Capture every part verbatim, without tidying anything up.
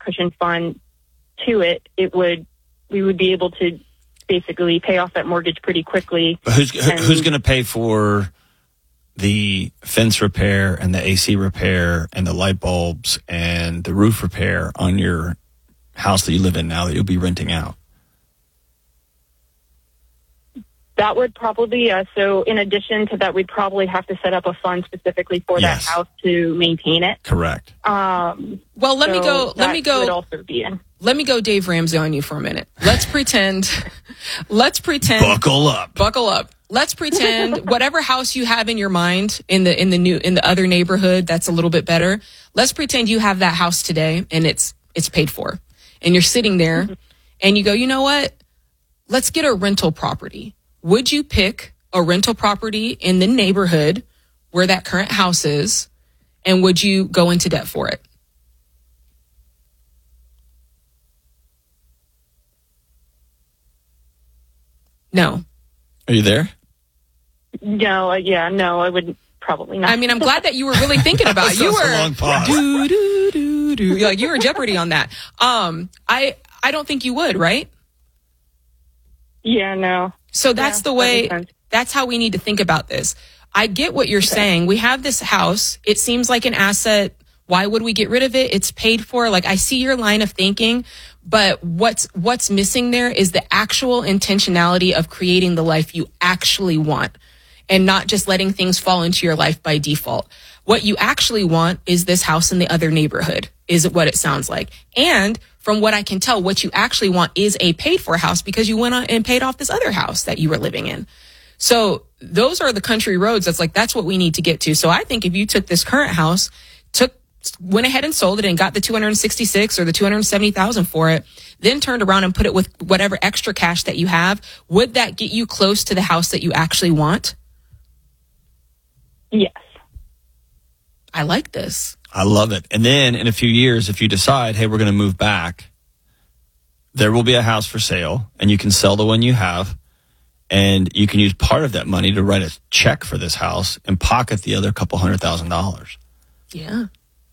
cushion fund to it, it would we would be able to basically pay off that mortgage pretty quickly. But who's who's going to pay for the fence repair and the A C repair and the light bulbs and the roof repair on your house that you live in now that you'll be renting out? That would probably, uh, so in addition to that, we'd probably have to set up a fund specifically for Yes. that house to maintain it. Correct. Um, Well, let me so go. Let that me go. would also be in. Let me go Dave Ramsey on you for a minute. Let's pretend, let's pretend, Buckle up. buckle up. Let's pretend whatever house you have in your mind in the, in the new, in the other neighborhood that's a little bit better. Let's pretend you have that house today and it's, it's paid for and you're sitting there mm-hmm. and you go, you know what? Let's get a rental property. Would you pick a rental property in the neighborhood where that current house is? And would you go into debt for it? No. Are you there? No, uh, yeah, no, I would probably not. I mean, I'm glad that you were really thinking about it. You That's a were long pause. do, do, do, do. Like you were Jeopardy on that. Um, I I don't think you would, right? Yeah, no. So that's Yeah, the that way, makes sense. that's how we need to think about this. I get what you're saying. We have this house. It seems like an asset. Why would we get rid of it? It's paid for. Like I see your line of thinking, but what's, what's missing there is the actual intentionality of creating the life you actually want and not just letting things fall into your life by default. What you actually want is this house in the other neighborhood, is what it sounds like. And from what I can tell, what you actually want is a paid for house because you went on and paid off this other house that you were living in. So those are the country roads. That's like, that's what we need to get to. So I think if you took this current house, took, went ahead and sold it and got the two hundred sixty-six or the two hundred seventy thousand for it, then turned around and put it with whatever extra cash that you have, would that get you close to the house that you actually want? Yes. I like this. I love it. And then in a few years, if you decide, hey, we're going to move back, there will be a house for sale and you can sell the one you have and you can use part of that money to write a check for this house and pocket the other couple hundred thousand dollars. Yeah.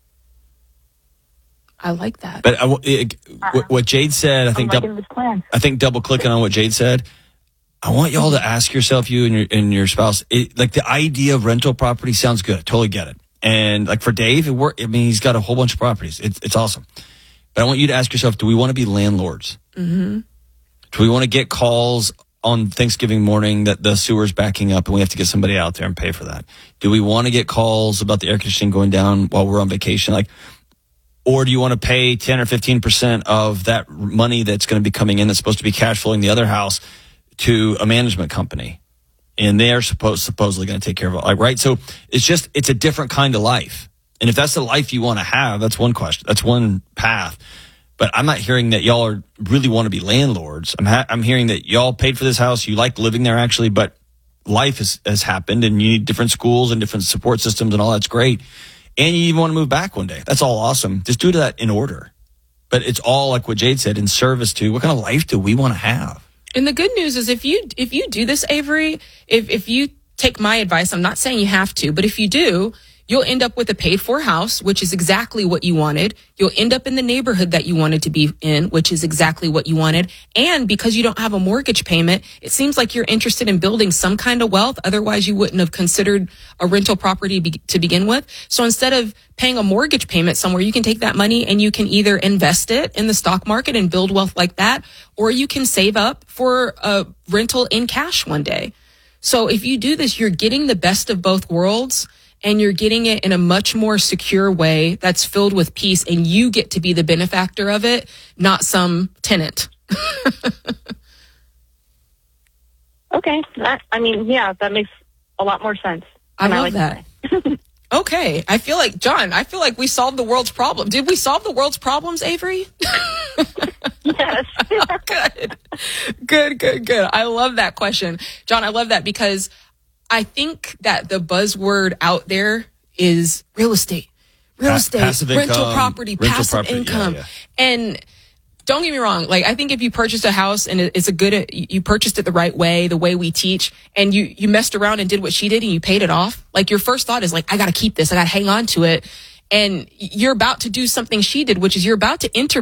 I like that. But I, it, uh, what Jade said, I think, I'm this plan. I think double clicking on what Jade said, I want y'all to ask yourself, you and your, and your spouse, it, like the idea of rental property sounds good. Totally get it. And like for Dave, it work, I mean, he's got a whole bunch of properties. It's, it's awesome. But I want you to ask yourself, do we want to be landlords? Mm-hmm. Do we want to get calls on Thanksgiving morning that the sewer's backing up and we have to get somebody out there and pay for that? Do we want to get calls about the air conditioning going down while we're on vacation? Like, or do you want to pay ten or fifteen percent of that money that's going to be coming in that's supposed to be cash flowing the other house to a management company? And they're supposed supposedly going to take care of it, like, right? So it's just, it's a different kind of life. And if that's the life you want to have, that's one question. That's one path. But I'm not hearing that y'all are really want to be landlords. I'm ha- I'm hearing that y'all paid for this house. You like living there actually, but life has, has happened and you need different schools and different support systems and all that's great. And you even want to move back one day. That's all awesome. Just do that in order. But it's all like what Jade said, in service to what kind of life do we want to have? And the good news is if you if you do this, Avery, if if you take my advice, I'm not saying you have to, but if you do, you'll end up with a paid for house, which is exactly what you wanted. You'll end up in the neighborhood that you wanted to be in, which is exactly what you wanted. And because you don't have a mortgage payment, it seems like you're interested in building some kind of wealth. Otherwise, you wouldn't have considered a rental property be- to begin with. So instead of paying a mortgage payment somewhere, you can take that money and you can either invest it in the stock market and build wealth like that, or you can save up for a rental in cash one day. So if you do this, you're getting the best of both worlds. And you're getting it in a much more secure way that's filled with peace, and you get to be the benefactor of it, not some tenant. Okay. That, I mean, yeah, that makes a lot more sense. I And love like that. Okay. I feel like, John, I feel like we solved the world's problem. Did we solve the world's problems, Avery? Yes. Good. Good, good, good. I love that question. John, I love that because I think that the buzzword out there is real estate, real Pa- estate, passive rental income, property, rental passive property, yeah, income. yeah. And don't get me wrong. Like, I think if you purchased a house and it's a good, you purchased it the right way, the way we teach, and you, you messed around and did what she did and you paid it off. Like, your first thought is like, I got to keep this. I got to hang on to it. And you're about to do something she did, which is you're about to enter